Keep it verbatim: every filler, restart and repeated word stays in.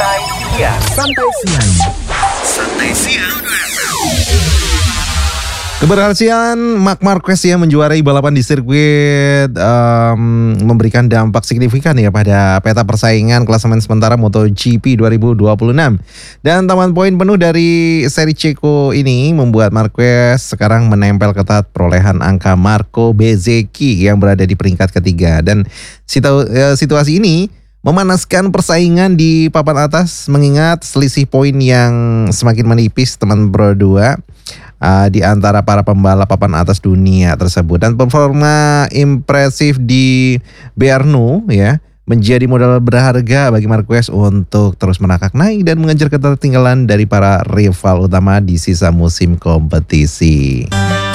Santai Siang. Santai Siang. Santai Siang. Keberhasilan Marc Marquez yang menjuarai balapan di sirkuit um, memberikan dampak signifikan ya pada peta persaingan klasemen sementara MotoGP dua ribu dua puluh enam. Dan taman poin penuh dari seri Ceko ini membuat Marquez sekarang menempel ketat perolehan angka Marco Bezzecchi yang berada di peringkat ketiga. Dan situ, uh, situasi ini memanaskan persaingan di papan atas mengingat selisih poin yang semakin menipis teman berdua uh, di antara para pembalap papan atas dunia tersebut. Dan performa impresif di Brno ya menjadi modal berharga bagi Marquez untuk terus merangkak naik dan mengejar ketertinggalan dari para rival utama di sisa musim kompetisi.